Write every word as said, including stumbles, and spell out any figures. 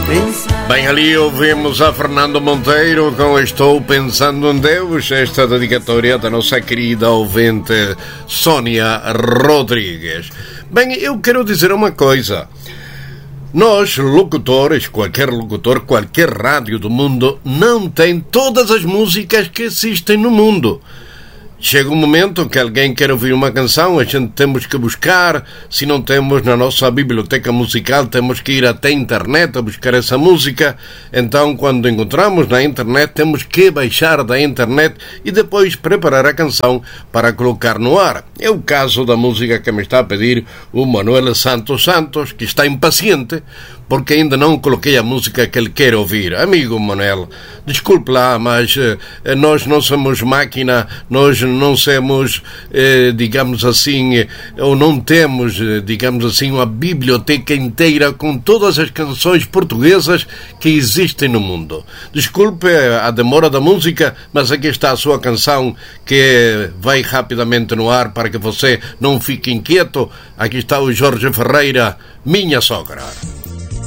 Bem, ali ouvimos a Fernando Monteiro com Estou Pensando em Deus, esta dedicatória da nossa querida ouvinte Sônia Rodrigues. Bem, eu quero dizer uma coisa. Nós, locutores, qualquer locutor, qualquer rádio do mundo, não tem todas as músicas que existem no mundo. Chega um momento que alguém quer ouvir uma canção, a gente temos que buscar, se não temos na nossa biblioteca musical, temos que ir até a internet a buscar essa música. Então, quando encontramos na internet, temos que baixar da internet e depois preparar a canção para colocar no ar. É o caso da música que me está a pedir o Manuel Santos Santos, que está impaciente, porque ainda não coloquei a música que ele quer ouvir. Amigo Manuel, desculpe lá, mas eh, nós não somos máquina, nós não somos, eh, digamos assim, eh, ou não temos, eh, digamos assim, uma biblioteca inteira com todas as canções portuguesas que existem no mundo. Desculpe a demora da música, mas aqui está a sua canção que vai rapidamente no ar para que você não fique inquieto. Aqui está o Jorge Ferreira, Minha Sogra.